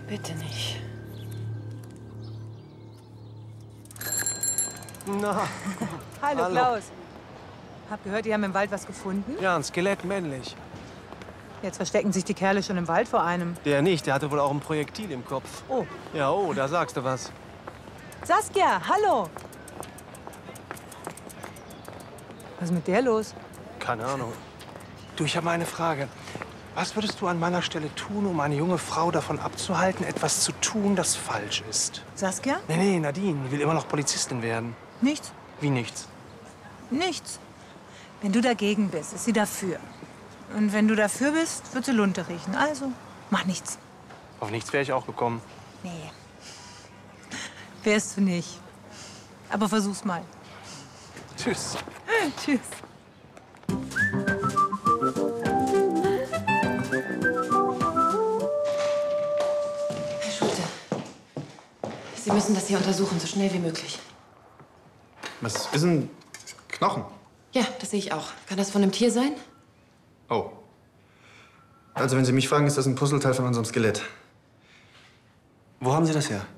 Bitte nicht. Na. Hallo, Klaus. Hab gehört, die haben im Wald was gefunden? Ja, ein Skelett, männlich. Jetzt verstecken sich die Kerle schon im Wald vor einem. Der nicht, der hatte wohl auch ein Projektil im Kopf. Oh. Ja, oh, da sagst du was. Saskia, hallo. Was ist mit der los? Keine Ahnung. Du, ich habe mal eine Frage. Was würdest du an meiner Stelle tun, um eine junge Frau davon abzuhalten, etwas zu tun, das falsch ist? Saskia? Nee, Nadine, die will immer noch Polizistin werden. Nichts. Wie nichts? Nichts. Wenn du dagegen bist, ist sie dafür. Und wenn du dafür bist, wird sie Lunte riechen. Also, mach nichts. Auf nichts wäre ich auch gekommen. Nee. Wärst du nicht. Aber versuch's mal. Tschüss. Tschüss. Herr Schulte, Sie müssen das hier untersuchen, so schnell wie möglich. Was ist ein Knochen? Ja, das sehe ich auch. Kann das von einem Tier sein? Oh. Also, wenn Sie mich fragen, ist das ein Puzzleteil von unserem Skelett. Wo haben Sie das her?